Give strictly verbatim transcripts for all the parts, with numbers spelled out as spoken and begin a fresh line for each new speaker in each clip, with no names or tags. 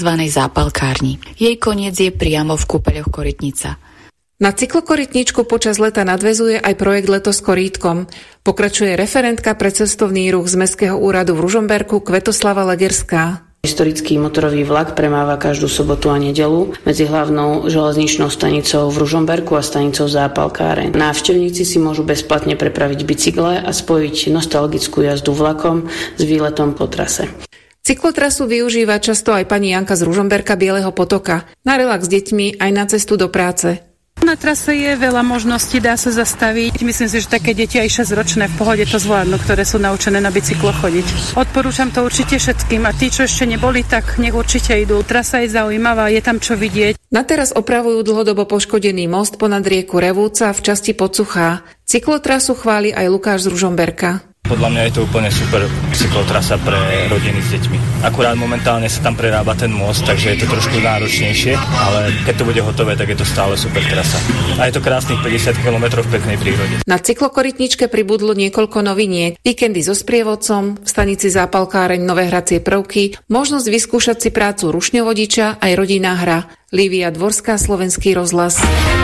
tzv. Zápalkárni. Jej koniec je priamo v kúpeľoch Korytnica.
Na cyklokorytničku počas leta nadväzuje aj projekt Leto s korítkom. Pokračuje referentka pre cestovný ruch z Mestského úradu v Ružomberku Kvetoslava Legerská.
Historický motorový vlak premáva každú sobotu a nedeľu medzi hlavnou železničnou stanicou v Ružomberku a stanicou Zápalkáreň. Návštevníci si môžu bezplatne prepraviť bicykle a spojiť nostalgickú jazdu vlakom s výletom po trase.
Cyklotrasu využíva často aj pani Janka z Ružomberka Bieleho Potoka. Na relax s deťmi aj na cestu do práce.
Na trase je veľa možností, dá sa zastaviť. Myslím si, že také deti aj šesťročné v pohode to zvládnu, ktoré sú naučené na bicyklo chodiť. Odporúčam to určite všetkým a tí, čo ešte neboli, tak nech určite idú. Trasa je zaujímavá, je tam čo vidieť.
Na teraz opravujú dlhodobo poškodený most ponad rieku Revúca v časti Podsuchá. Cyklotrasu chváli aj Lukáš z Ružomberka.
Podľa mňa je to úplne super cyklotrasa pre rodiny s deťmi. Akurát momentálne sa tam prerába ten most, takže je to trošku náročnejšie, ale keď to bude hotové, tak je to stále super trasa. A je to krásnych päťdesiat kilometrov v peknej prírode.
Na cyklokorytničke pribudlo niekoľko noviniek. Víkendy so sprievodcom, v stanici Zápalkáreň nové hracie prvky, možnosť vyskúšať si prácu rušňovodiča aj rodinná hra. Lívia Dvorská, Slovenský rozhlas.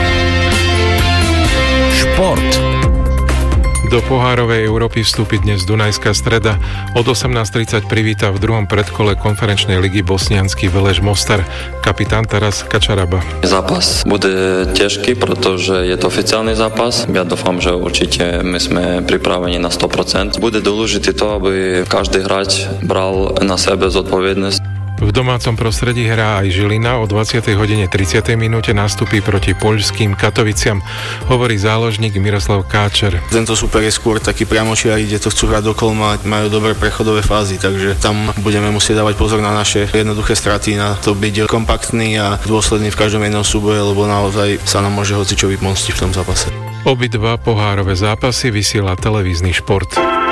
Šport.
Do pohárovej Európy vstúpi dnes Dunajská Streda. Od osemnásť tridsať privíta v druhom predkole konferenčnej ligy bosniansky Velež Mostar kapitán Taras Kačaraba.
Zápas bude ťažký, pretože je to oficiálny zápas. Ja dúfam, že určite my sme pripravení na sto percent. Bude dôležité to, aby každý hráč bral na sebe zodpovednosť.
V domácom prostredí hrá aj Žilina. O dvadsiatej hodine tridsiatej minúte nastúpi proti poľským Katoviciam, hovorí záložník Miroslav Káčer.
Tento super je skôr taký priamočiary, kde to chcú hrať dokolma, majú dobré prechodové fázy, takže tam budeme musieť dávať pozor na naše jednoduché straty, na to byť kompaktný a dôsledný v každom jednom súboji, lebo naozaj sa nám môže hocičo vypomstiť v tom zápase.
Obidva pohárové zápasy vysiela televízny Šport.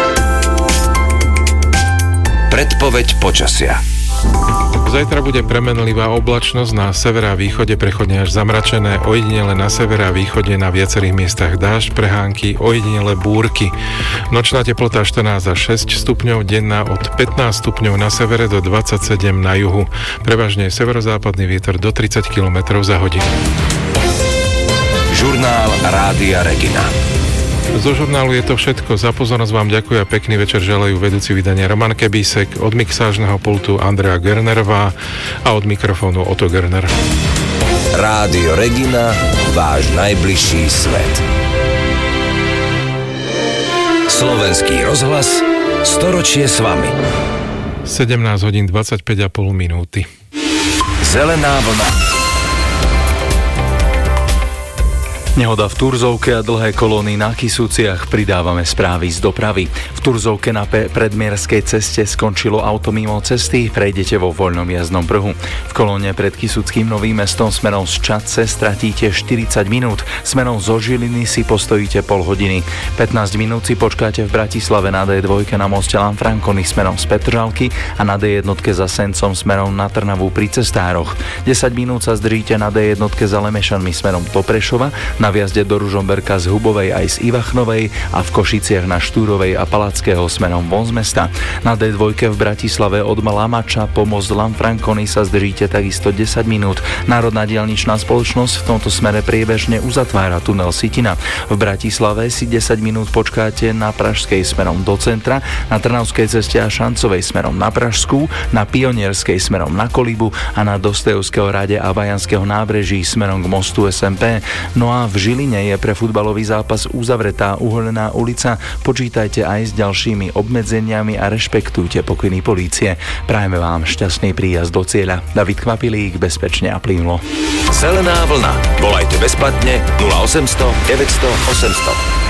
Predpoveď počasia.
Zajtra bude premenlivá oblačnosť, na severe a východe prechodne až zamračené, ojedinele na severe a východe na viacerých miestach dážď, prehánky, ojedinele búrky. Nočná teplota štrnásť až šesť stupňov, denná od pätnásť stupňov na severe do dvadsaťsedem na juhu. Prevažne severozápadný vietor do tridsať kilometrov za hodinu.
Žurnál Rádia Regina.
Zo žurnálu je to všetko. Za pozornosť vám ďakujem a pekný večer želajú vedúci vydania Roman Kebísek, od mixážneho pultu Andrea Gernerová a od mikrofónu Otto Gerner.
Rádio Regina, váš najbližší svet. Slovenský rozhlas, storočie s vami.
sedemnásť hodín dvadsaťpäť a pol minúty.
Zelená vlna.
Nehoda v Turzovke a dlhé kolóny na Kisúciach, pridávame správy z dopravy. V Turzovke na pe- predmierskej ceste skončilo auto mimo cesty, prejdete vo voľnom jazdnom pruhu. V kolóne pred Kisúckým Novým Mestom smerom z Čadce stratíte štyridsať minút, smerom zo Žiliny si postojíte pol hodiny. pätnásť minút si počkáte v Bratislave na dé dva na moste Lanfranconi smerom z Petržalky a na dé jedna za Sencom smerom na Trnavu pri Cestároch. desať minút sa zdržíte na dé jedna za Lemešanmi smerom do Prešova, na viazde do Ružomberka z Hubovej aj z Ivachnovej a v Košiciach na Štúrovej a Palackého smerom von z mesta. Na dé dva v Bratislave od Malamača po most Lanfranconi sa zdržíte takisto desať minút. Národná diaľničná spoločnosť v tomto smere priebežne uzatvára tunel Sitina. V Bratislave si desať minút počkáte na Pražskej smerom do centra, na Trnavskej ceste a Šancovej smerom na Pražskú, na Pionierskej smerom na Kolibu a na Dostojevského rade a Vajanského nábreží smerom k mostu es em pé. No a v Žiline je pre futbalový zápas uzavretá Uhoľná ulica. Počítajte aj s ďalšími obmedzeniami a rešpektujte pokyny polície. Prajeme vám šťastný príjazd do cieľa. David Kvapilík, bezpečne a plynulo.
Zelená vlna. Volajte bezplatne nula osemsto deväťsto osemsto.